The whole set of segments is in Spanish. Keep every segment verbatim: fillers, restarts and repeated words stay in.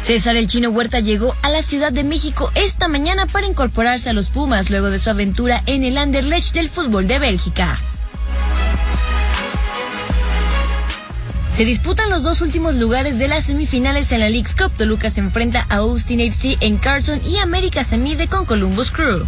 César El Chino Huerta llegó a la Ciudad de México esta mañana para incorporarse a los Pumas luego de su aventura en el Anderlecht del fútbol de Bélgica. Se disputan los dos últimos lugares de las semifinales en la Leagues Cup. Toluca se enfrenta a Austin F C en Carson y América se mide con Columbus Crew.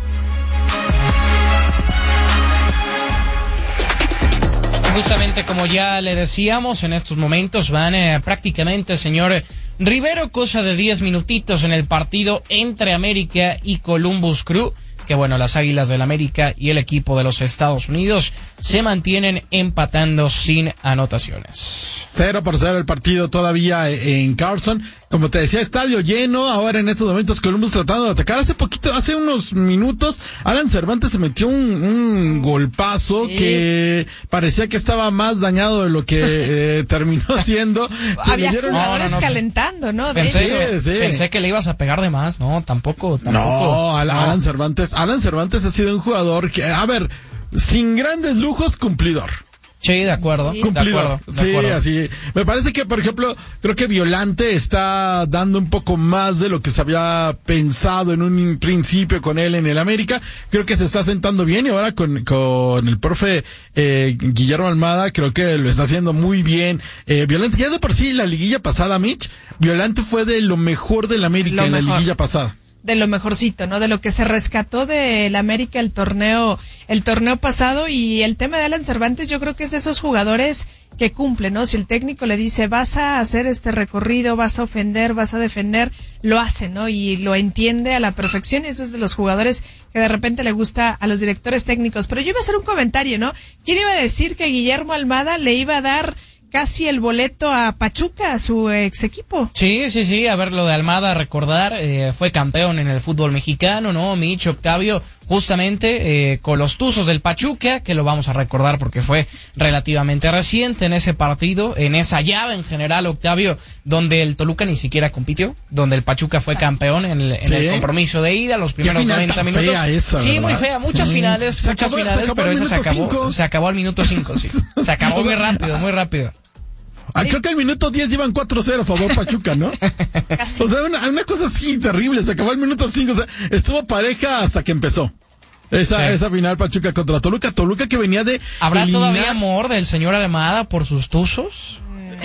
Justamente como ya le decíamos, en estos momentos van eh, prácticamente, señor Rivero, cosa de diez minutitos en el partido entre América y Columbus Crew. Que bueno, las Águilas del América y el equipo de los Estados Unidos se mantienen empatando sin anotaciones. Cero por cero el partido todavía en Carson. Como te decía, estadio lleno. Ahora en estos momentos Columbus tratando de atacar. Hace poquito, hace unos minutos, Alan Cervantes se metió un, un golpazo sí. que parecía que estaba más dañado de lo que eh, terminó siendo. Se Había dieron... jugadores no, no, no. calentando, ¿no? De Pensé, hecho. sí, sí. pensé que le ibas a pegar de más. No, tampoco, tampoco. No, Alan, no. Alan Cervantes, Alan Cervantes ha sido un jugador que, a ver, sin grandes lujos, cumplidor. Sí, de acuerdo. Sí. De acuerdo, de sí, acuerdo. así. Me parece que, por ejemplo, creo que Violante está dando un poco más de lo que se había pensado en un principio con él en el América. Creo que se está sentando bien y ahora con, con el profe eh, Guillermo Almada creo que lo está haciendo muy bien. Eh, Violante, ya de por sí la liguilla pasada, Mitch, Violante fue de lo mejor del América Lo en mejor. la liguilla pasada. De lo mejorcito, ¿no? De lo que se rescató del América el torneo, el torneo pasado. Y el tema de Alan Cervantes, yo creo que es de esos jugadores que cumplen, ¿no? Si el técnico le dice, vas a hacer este recorrido, vas a ofender, vas a defender, lo hace, ¿no? Y lo entiende a la perfección. Y eso es de los jugadores que de repente le gusta a los directores técnicos. Pero yo iba a hacer un comentario, ¿no? ¿Quién iba a decir que Guillermo Almada le iba a dar casi el boleto a Pachuca, a su ex equipo? Sí, sí, sí, a ver, lo de Almada, recordar, eh, fue campeón en el fútbol mexicano, ¿no? Mitch, Octavio, justamente eh, con los Tuzos del Pachuca, que lo vamos a recordar porque fue relativamente reciente en ese partido, en esa llave en general, Octavio, donde el Toluca ni siquiera compitió, donde el Pachuca fue campeón en el, en ¿Sí? el compromiso de ida, los primeros noventa minutos. Fea esa, sí, ¿verdad? muy fea, muchas sí. finales, se muchas acabó, finales, pero esa se acabó, cinco. se acabó al minuto cinco, sí. Se acabó muy rápido, muy rápido. Ah, creo que al minuto diez iban cuatro cero a favor Pachuca, ¿no? Casi. O sea, una, una cosa así terrible, se acabó el minuto cinco, o sea, estuvo pareja hasta que empezó. Esa, Sí. esa final Pachuca contra Toluca, Toluca que venía de ¿Habrá eliminar... todavía amor del señor Almada por sus Tuzos?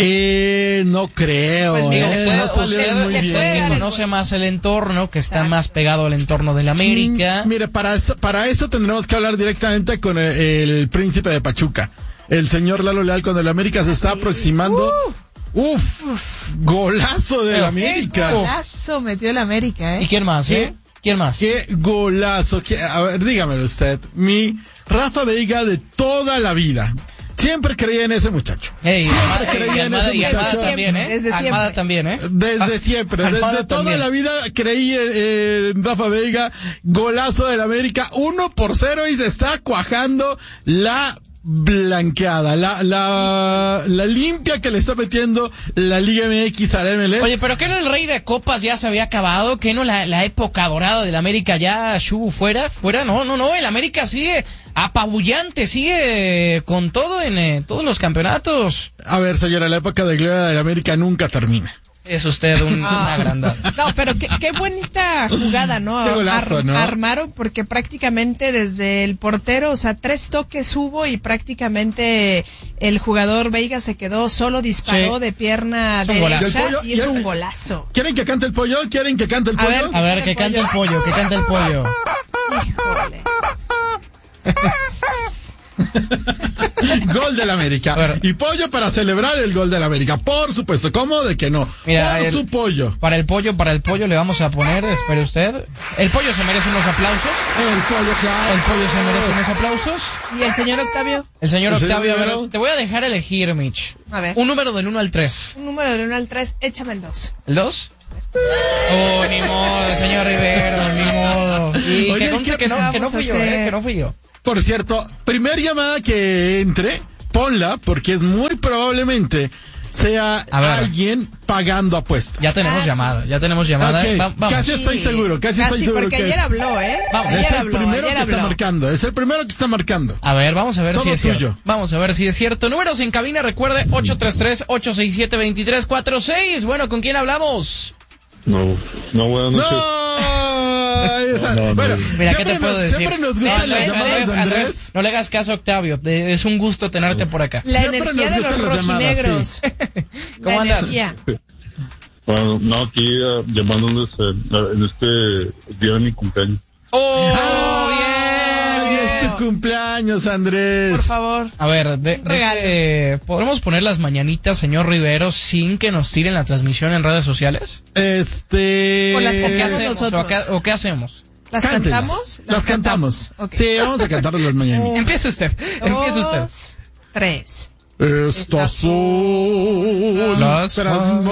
Eh, no creo. Pues Digo, eh, usted, no salieron usted- muy le bien. puede usted dar que el conoce gol. más el entorno, que está Exacto. más pegado al entorno del América. Mm, mire, para eso, para eso tendremos que hablar directamente con el, el príncipe de Pachuca, el señor Lalo Leal, cuando el América se está sí. aproximando. Uf, golazo del Pero, América. Qué golazo metió el América, ¿eh? ¿Y quién más, ¿Qué? eh? ¿Quién más? Qué golazo. Qué- a ver, dígamelo usted. Mi Rafa Veiga de toda la vida. Siempre creía en ese muchacho. Ey, Siempre Almada, creía y en Almada, ese y Almada muchacho. también, ¿eh? Desde Almada siempre. también, ¿eh? Desde Ah, siempre, Almada desde toda también. la vida creí en, en Rafa Veiga, golazo del América, uno por cero y se está cuajando la blanqueada, la, la, la limpia que le está metiendo la Liga M X a la M L S. Oye, pero que el rey de copas ya se había acabado, que no la, la época dorada del América ya, Shu, fuera, fuera, no, no, no, el América sigue apabullante, sigue con todo en eh, todos los campeonatos. A ver, señora, la época de gloria del América nunca termina. Es usted un, Ah. una agrandada. No, pero qué, qué bonita jugada, ¿no? Qué golazo, Ar- ¿no? Armaron porque prácticamente desde el portero, o sea, tres toques hubo y prácticamente el jugador Veiga se quedó solo, disparó Sí. de pierna Es un golazo. derecha ¿Y el pollo? y es ¿Y el- un golazo. ¿Quieren que cante el pollo? ¿Quieren que cante el A pollo? ver. A ver, que cante el pollo, que cante el pollo. Híjole. Gol del América. A ver. Y pollo para celebrar el gol del América. Por supuesto. ¿Cómo de que no? Mira, Por el- su pollo. Para el pollo, para el pollo le vamos a poner, espere usted. El pollo se merece unos aplausos. El pollo, claro. El pollo se merece unos aplausos. ¿Y el señor Octavio? El señor El señor Octavio, a ver, Rivero. te voy a dejar elegir, Mitch. A ver. Un número del uno al tres. Un número del uno al tres, échame el dos. ¿El dos? Oh, ni modo, señor Rivero, ni modo. Y Oye, que conste ¿qué que no, que no vamos a fui yo, hacer? eh, que no fui yo. Por cierto, primer llamada que entre, ponla, porque es muy probablemente sea A ver. alguien pagando apuestas. Ya tenemos Ah, llamada, sí. ya tenemos llamada. Ok, Va- vamos. casi estoy seguro, casi, estoy seguro porque que ayer es. habló, ¿eh? Vamos. Ayer Es el habló, primero ayer que está habló. marcando, es el primero que está marcando. A ver, vamos a ver Todo si es tuyo. cierto. Vamos a ver si es cierto. Números en cabina, recuerde, ocho tres tres, ocho seis siete, dos tres cuatro seis. Bueno, ¿con quién hablamos? No, no, buenas noches. No, esa- No, no, bueno, no. Mira, ¿qué siempre te puedo nos- decir? Siempre nos gustan Andrés, las llamadas Andrés, de Andrés. Andrés, no le hagas caso a Octavio. de- Es un gusto tenerte por acá. La Siempre energía nos de los gustan las llamadas, rojinegros. ¿Cómo La andas? energía. Bueno, no, aquí uh, llamándoles eh, en este día de mi cumpleaños. ¡Oh, Ay, bien! es tu cumpleaños, Andrés. Por favor. A ver, de, de Regalo. que- ¿podemos poner las mañanitas, señor Rivero, sin que nos tiren la transmisión en redes sociales? Este. O las ¿O qué Cantamos hacemos? nosotros. ¿O qué, o qué hacemos? ¿Las Cántelas. cantamos? Las cantamos. Ok. Sí, vamos a cantar las mañanitas. Empiece usted, empiece usted. Dos, tres. Estas son Las las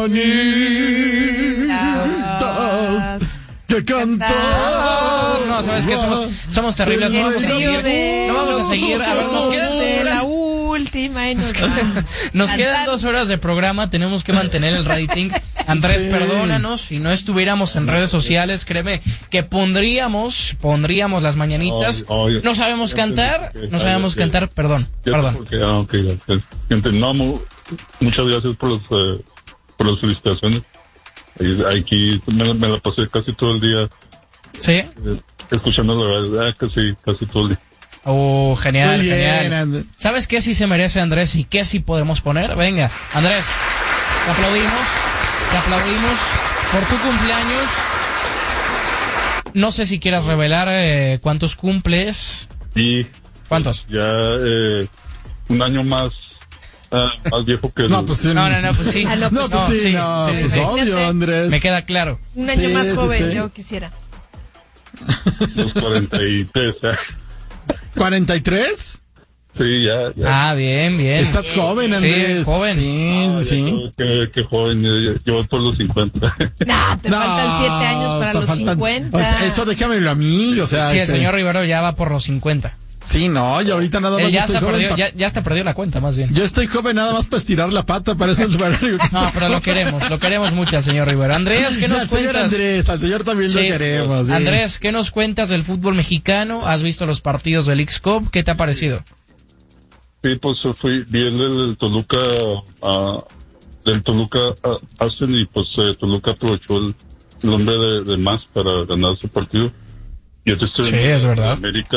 mañanitas que cantar. No, ¿sabes qué? Somos, somos terribles. No El vamos a trío seguir. de No vamos a seguir. A ver, nos quedan dos de la horas. última y nos, Nos quedan dos horas de programa. Tenemos que mantener el rating. Andrés, Sí. perdónanos. Si no estuviéramos en redes sociales, créeme que pondríamos, pondríamos las mañanitas. Ay, ay, No sabemos ya cantar. entendí que- No sabemos ya- cantar. Perdón, Ya sé perdón. por qué. Ah, ok, ya, ya. Gente, no, mu- muchas gracias por, los, eh, por las felicitaciones. Eh, Aquí me, me la pasé casi todo el día ¿Sí? eh, escuchando la verdad, casi, casi todo el día. Oh, genial, Muy bien, genial. And- ¿Sabes qué sí se merece Andrés y qué sí podemos poner? Venga, Andrés, te aplaudimos, te aplaudimos por tu cumpleaños. No sé si quieras revelar eh, cuántos cumples. Y ¿Cuántos? ya eh, un año más, ah, más viejo que el- No, pues sí. No, no, no, pues sí. Ah, no, No, pues pues no, sí, sí, no, sí, pues sí. obvio, Andrés. Me queda claro. Un año Sí, más sí, joven, sí. yo quisiera. los cuarenta y tres. ya. ¿cuarenta y tres? Sí, ya, ya. Ah, bien, bien. Estás joven, Sí, Andrés. joven. Sí, Ah, sí. ya, Qué, qué joven, eh, llevo por los cincuenta. No, te No, faltan siete años para te los faltan- cincuenta. o sea, eso déjamelo a mí, o sea. Sí, el que- señor Rivero ya va por los cincuenta. Sí, no, y ahorita nada Él más ya estoy hasta joven. perdió, pa- ya, ya hasta perdió la cuenta, más bien. Yo estoy joven nada más para estirar la pata, para eso es lo único que No, estoy pero lo joven. queremos, lo queremos mucho al señor Rivero. Andrés, ¿qué nos Al señor cuentas? Andrés, al señor también Sí. lo queremos. sí. Andrés, ¿qué nos cuentas del fútbol mexicano? ¿Has visto los partidos del X-Cup? ¿Qué te ha parecido? Sí, pues fui, vi el del Toluca, ah, del Toluca a Arsenal y pues eh, Toluca aprovechó el, el hombre de, de más para ganar su partido. Y este estoy Sí, es verdad. América,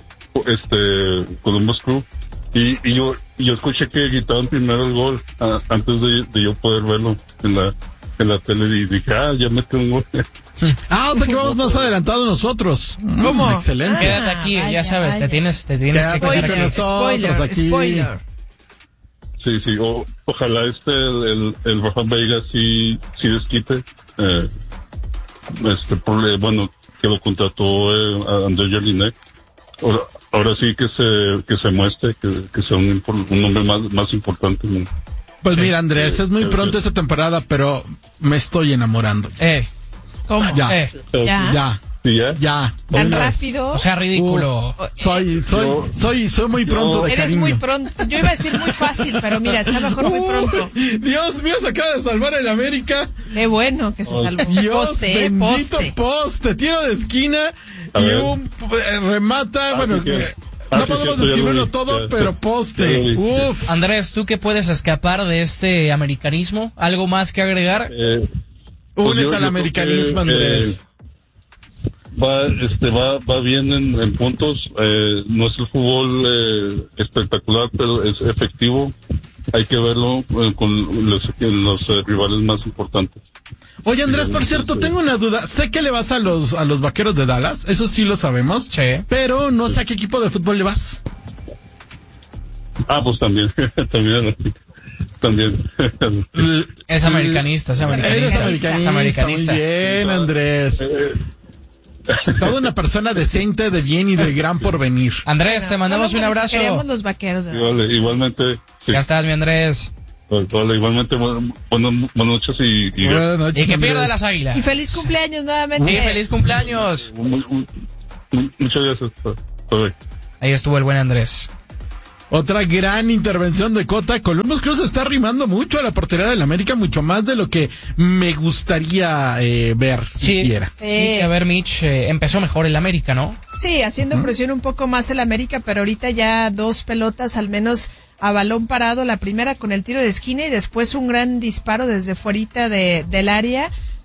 este, Columbus Crew. Y, y yo, y yo escuché que gritaban primero el gol ah, antes de, de yo poder verlo en la, en la tele y dije, ah, ya metió un gol. Ah, o sea que vamos más adelantados nosotros. ¿Cómo? Mm, excelente. Quédate aquí, vaya, ya sabes, vaya. te tienes, te tienes que Quédate quedar con aquí. nosotros. Spoiler, aquí. spoiler. Sí, sí, o, ojalá este, el, el, el Rafa Veiga sí, sí desquite, eh, este, por, eh, bueno, que lo contrató eh, a Andrés Jardine. Ahora, ahora sí que se, que se muestre, que, que sea un, impor- un hombre más, más importante, ¿no? Pues Sí. mira, Andrés, es muy Sí, pronto sí. esta temporada, pero me estoy enamorando. Eh, ¿Cómo? Ya. eh, Ya. Ya, Sí, ya. ya. ¿Tan Una vez. rápido? o sea, ridículo. Uh, soy, soy, Yo- soy, soy muy pronto yo- de Eres cariño. muy pronto. Yo iba a decir muy fácil, pero mira, está mejor muy pronto. Uh, Dios mío, se acaba de salvar el América. Qué bueno que se salvó. Dios Poste, eh, bendito, poste. poste. Tiro de esquina A y ver. un eh, remata. Ah, bueno, sí, que- eh, ah, no sí, podemos cierto, ya lo describirlo vi. todo, Ya, pero ya poste. lo vi. Uf. Andrés, ¿tú qué puedes escapar de este americanismo? ¿Algo más que agregar? Eh, pues Únete yo- al yo americanismo, creo que, Andrés. eh, va, este, va, va bien en, en puntos. Eh, no es el fútbol eh, espectacular, pero es efectivo. Hay que verlo eh, con los, los eh, rivales más importantes. Oye, Andrés, por cierto, tengo una duda. Sé que le vas a los, a los vaqueros de Dallas, eso sí lo sabemos. Sí. Pero no sé a qué equipo de fútbol le vas. Ah, pues también, también, también. L- Es americanista, es Eres americanista. americanista. Es americanista. Muy bien, Andrés. Eh, Toda una persona decente, de bien y de gran porvenir. Andrés, te mandamos Solo un abrazo. Queremos los vaqueros. ¿verdad? Igual- igualmente, sí. Ya estás, mi Andrés. Vale, igualmente, bu- buenas, buenas noches y, y Buenas noches, Y que Andrés. pierda las águilas. Y feliz cumpleaños nuevamente. Sí, feliz cumpleaños. muy- muy- muy- muchas gracias. Bye. Ahí estuvo el buen Andrés. Otra gran intervención de Cota. Columbus Cruz está arrimando mucho a la portería del América, mucho más de lo que me gustaría eh, ver Sí, siquiera. sí, a ver, Mitch, eh, empezó mejor el América, ¿no? Sí, haciendo presión un poco más el América, pero ahorita ya dos pelotas al menos a balón parado, la primera con el tiro de esquina y después un gran disparo desde fuerita de, del área,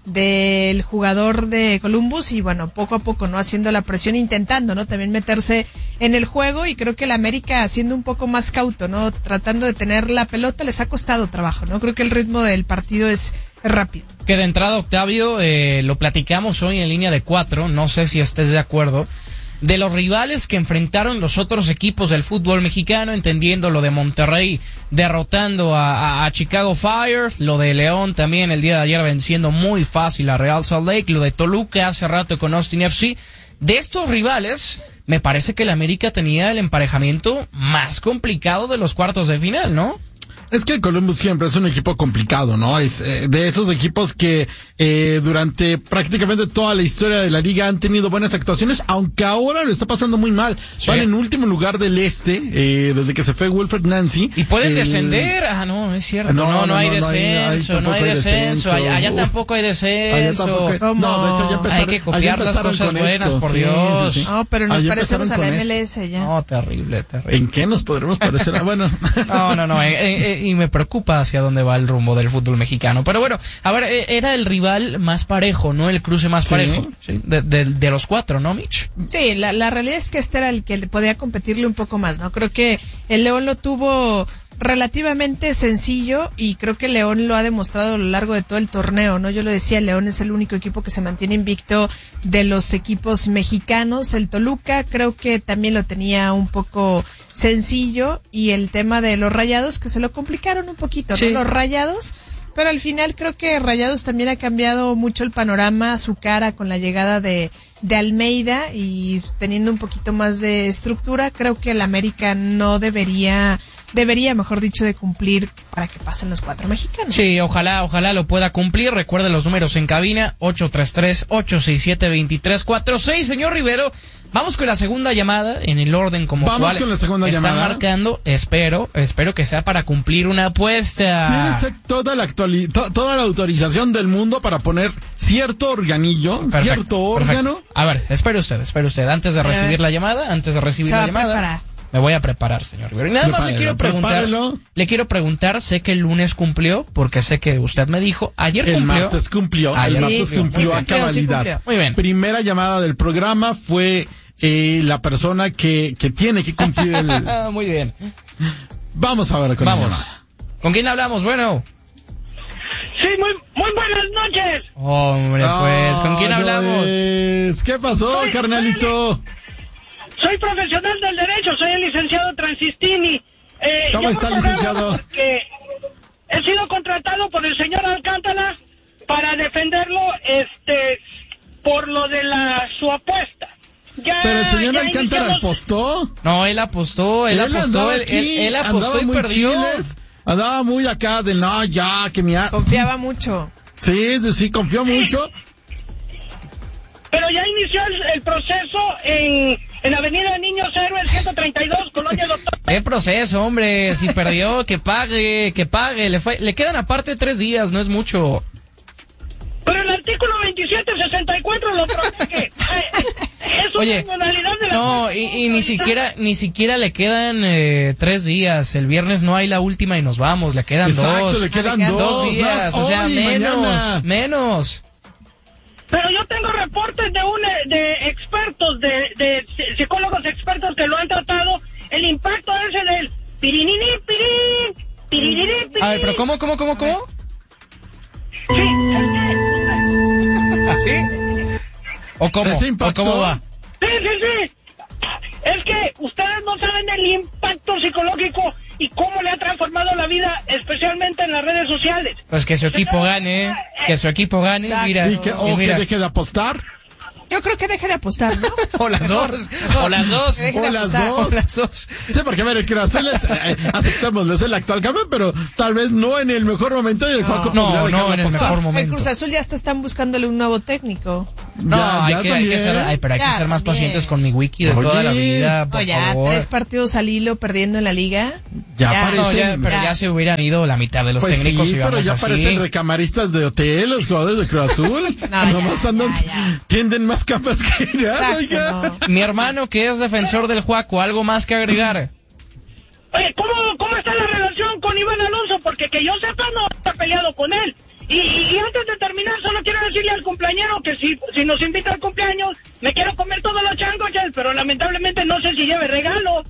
del jugador de Columbus y bueno, poco a poco, ¿no? Haciendo la presión, intentando, ¿no? También meterse en el juego y creo que el América haciendo un poco más cauto, ¿no? Tratando de tener la pelota les ha costado trabajo, ¿no? Creo que el ritmo del partido es rápido. Que de entrada, Octavio, eh, lo platicamos hoy en línea de cuatro, no sé si estés de acuerdo, de los rivales que enfrentaron los otros equipos del fútbol mexicano, entendiendo lo de Monterrey derrotando a, a, a Chicago Fire, lo de León también el día de ayer venciendo muy fácil a Real Salt Lake, lo de Toluca hace rato con Austin F C. De estos rivales, me parece que el América tenía el emparejamiento más complicado de los cuartos de final, ¿no? Es que el Columbus siempre es un equipo complicado, ¿no? Es eh, de esos equipos que eh, durante prácticamente toda la historia de la liga han tenido buenas actuaciones, aunque ahora lo está pasando muy mal. Sí. Van en último lugar del este, eh, desde que se fue Wilfred Nancy. Y pueden eh, descender. Ah, no, es cierto. No, no, no, no hay descenso, no hay, hay descenso. Allá, allá tampoco hay descenso. Tampoco hay... No, de hecho ya empezaron, hay que copiar las cosas buenas, esto. por sí, Dios. Sí, sí. No, pero nos allá parecemos a la M L S ya. No, terrible, terrible. ¿En qué nos podremos parecer? Ah, bueno. No, no, no, eh, eh, y me preocupa hacia dónde va el rumbo del fútbol mexicano. Pero bueno, a ver, era el rival más parejo, ¿no? El cruce más sí. parejo. Sí, de, de, de los cuatro, ¿no, Mitch? Sí, la, la realidad es que este era el que podía competirle un poco más, ¿no? Creo que el León lo tuvo relativamente sencillo y creo que León lo ha demostrado a lo largo de todo el torneo, ¿no? Yo lo decía, León es el único equipo que se mantiene invicto de los equipos mexicanos. El Toluca creo que también lo tenía un poco sencillo y el tema de los Rayados que se lo complicaron un poquito, ¿no? Sí. Los Rayados, pero al final creo que Rayados también ha cambiado mucho el panorama, su cara con la llegada de, de Almeida y teniendo un poquito más de estructura. Creo que el América no debería, debería, mejor dicho, de cumplir para que pasen los cuatro mexicanos. Sí, ojalá, ojalá lo pueda cumplir. Recuerde los números en cabina, ocho tres tres, ocho seis siete, dos tres cuatro seis. Señor Rivero, vamos con la segunda llamada en el orden como vamos cual con la segunda está llamada. marcando. Espero, espero que sea para cumplir una apuesta. Tiene usted toda la actuali- to- toda la autorización del mundo para poner cierto organillo, perfecto, cierto órgano. Perfecto. A ver, espere usted, espere usted. Antes de recibir la llamada, antes de recibir la llamada, preparar. me voy a preparar, señor Rivero. Y nada más le quiero preguntar, prepárelo. le quiero preguntar, sé que el lunes cumplió, porque sé que usted me dijo, ayer el cumplió. El martes cumplió, Ayer el martes cumplió a cabalidad. Sí, Muy bien. Primera llamada del programa fue eh, la persona que, que tiene que cumplir el... Muy bien. Vamos a ver con Vamos. la llamada. ¿Con quién hablamos? Bueno. Sí, muy, muy buenas noches. Hombre, pues, ¿con quién Oh, hablamos? Es... ¿Qué pasó, soy, carnalito? Soy profesional del derecho, soy el licenciado Transistini. Eh, ¿Cómo está, licenciado? Porque he sido contratado por el señor Alcántara para defenderlo, este, por lo de la su apuesta. Ya, Pero el señor ya Alcántara iniciamos... apostó. No, él apostó, él, él apostó, él, aquí, él, él apostó y muy perdió. Chiles, andaba muy acá de no, ya, que mi... Confiaba mucho. Sí, sí, confió mucho. Pero ya inició el, el proceso en, en Avenida Niños Héroes ciento treinta y dos, Colonia Doctor. ¿Qué proceso, hombre? Si perdió, que pague, que pague. Le, fue, le quedan aparte tres días, no es mucho. Pero el artículo veintisiete sesenta y cuatro lo protege. Es una Oye, modalidad de la no, y, y ni siquiera ni siquiera le quedan eh, tres días. El viernes no hay la última y nos vamos. Le quedan Exacto, dos. le quedan dos, dos días. dos, o sea, hoy, menos, mañana. menos. Pero yo tengo reportes de un de expertos, de, de psicólogos expertos que lo han tratado. El impacto ese del pirinini, pirin, pirinini, pirin. A ver, pero ¿cómo, cómo, cómo, cómo? Sí, es que... ¿Así? ¿O cómo? ¿O cómo va? Sí, sí, sí. Es que ustedes no saben el impacto psicológico y cómo le ha transformado la vida, especialmente en las redes sociales. Pues que su equipo gane, que su equipo gane, Exacto. mira. Y que, o y mira. que deje de apostar. Yo creo que deje de apostar, ¿no? O las dos, o las dos, Deje de o las apostar. dos. o las dos. Sí, porque a ver, el Cruz Azul es, eh, aceptémoslo, es el actual campeón, pero tal vez no en el mejor momento y el Juaco No, podría no, dejar de en el apostar. mejor El momento. Cruz Azul ya hasta están buscándole un nuevo técnico. No, Ya, hay, ya que, hay que también. ser, ay, pero hay que Ya, ser más también. pacientes con mi wiki de Oye. toda la vida, por O ya, favor. tres partidos al hilo perdiendo en la liga. Ya Ya. parece- No, ya, pero Ya. ya se hubieran ido la mitad de los Pues técnicos sí, y pero vamos ya así. parecen recamaristas de hotel, los jugadores de Cruz Azul. No, Nomás ya, andan, ya, ya. tienden más capas que nada, Exacto, oiga. no. Mi hermano, que es defensor del Juaco, ¿algo más que agregar? Oye, ¿cómo, ¿cómo está la relación con Iván Alonso? Porque que yo sepa no está peleado con él. Y, y, y antes de terminar, solo quiero decir decirle al cumpleañero que si, si nos invita al cumpleaños, me quiero comer todos los sándwiches, pero lamentablemente no sé si lleve regalo.